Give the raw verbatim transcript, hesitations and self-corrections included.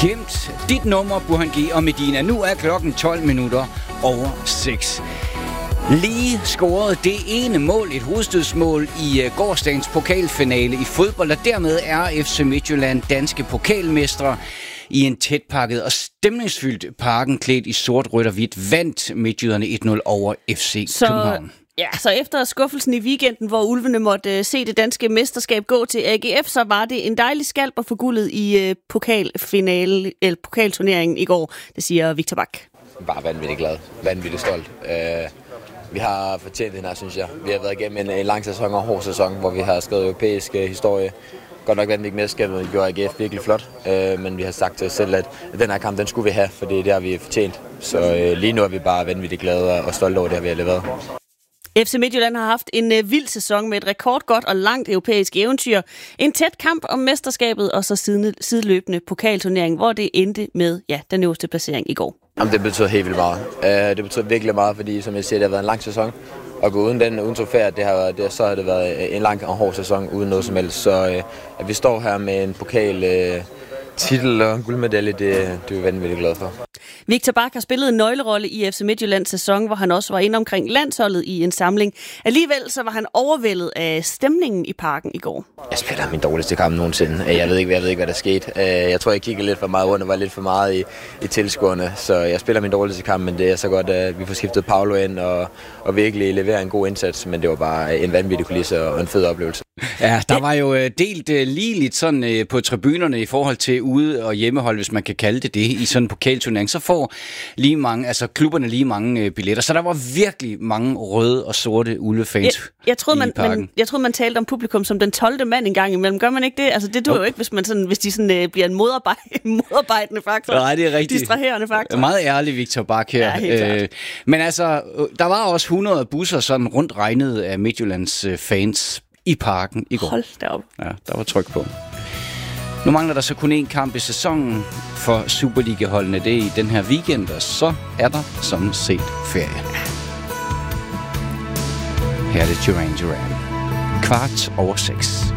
Gemt. Dit nummer, Burhan G og Medina. Nu er klokken tolv minutter over seks. Lige scorede det ene mål, et hovedstødsmål i uh, gårsdagens pokalfinale i fodbold, og dermed er F C Midtjylland danske pokalmestre. I en tætpakket og stemningsfyldt Parken klædt i sort, rødt og hvidt vandt midtjyderne et nul over F C Så... København. Ja, så efter skuffelsen i weekenden, hvor ulvene måtte uh, se det danske mesterskab gå til A G F, så var det en dejlig skalp at få guldet i uh, pokalfinale, eller pokalturneringen i går. Det siger Victor Bak. Bare vanvittigt glad, vanvittigt stolt. Uh, vi har fortjent den her, synes jeg. Vi har været igennem en, en lang sæson og hård sæson, hvor vi har skrevet europæisk uh, historie. Godt nok vandt vi ikke mesterskabet, og det gjorde A G F virkelig flot. Uh, men vi har sagt til os selv, at den her kamp, den skulle vi have, for det er det, vi har fortjent. Så uh, lige nu er vi bare vanvittigt glade og stolte over det, vi har leveret. F C Midtjylland har haft en uh, vild sæson med et rekordgodt og langt europæisk eventyr. En tæt kamp om mesterskabet og så siden, sideløbende pokalturnering, hvor det endte med ja, den øverste placering i går. Jamen, det betyder helt vildt meget. Uh, det betyder virkelig meget, fordi som jeg siger, det har været en lang sæson. Og gå uden den, uden trofæer, det har, det, så har det været en lang og hård sæson uden noget som helst. Så uh, at vi står her med en pokal... Uh, titel og guldmedalje, det, det er vi vanvittigt glad for. Victor Bak har spillet en nøglerolle i F C Midtjyllands sæson, hvor han også var inde omkring landsholdet i en samling. Alligevel så var han overvældet af stemningen i Parken i går. Jeg spiller min dårligste kamp nogensinde. Jeg ved ikke, jeg ved ikke hvad der skete. Jeg tror, jeg kiggede lidt for meget rundt og var lidt for meget i, i tilskuerne. Så jeg spiller min dårligste kamp, men det er så godt, at vi får skiftet Paolo ind og, og virkelig leverer en god indsats. Men det var bare en vanvittig kulisse og en fed oplevelse. Ja, der var jo delt ligeligt sådan på tribunerne i forhold til ude- og hjemmehold, hvis man kan kalde det det, i sådan en pokalturnering. Så får lige mange, altså klubberne lige mange billetter. Så der var virkelig mange røde og sorte ulvefans jeg, jeg troede, man, i Parken. man, jeg troede, man talte om publikum som den tolvte mand en gang imellem. Gør man ikke det? Altså, det duer jo ikke, hvis, man sådan, hvis de sådan, uh, bliver en modarbej- modarbejdende faktor. Nej, det er rigtigt. Distraherende faktor. Meget ærlig, Victor Bak her. Ja, øh, men altså, der var også hundrede busser sådan rundt regnet af Midtjyllands fans i Parken i går. Hold da op. Ja, der var tryk på. Nu mangler der så kun én kamp i sæsonen for Superliga-holdene. Det er i den her weekend, og så er der sådan set ferie. Her er det Duran Duran. Kvart over seks.